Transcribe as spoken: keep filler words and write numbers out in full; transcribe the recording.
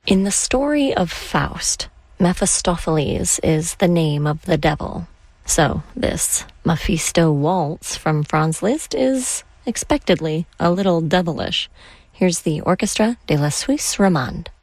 In the story of Faust, Mephistopheles is the name of the devil. So this Mephisto waltz from Franz Liszt is expectedly a little devilish. Here's the Orchestre de la Suisse Romande.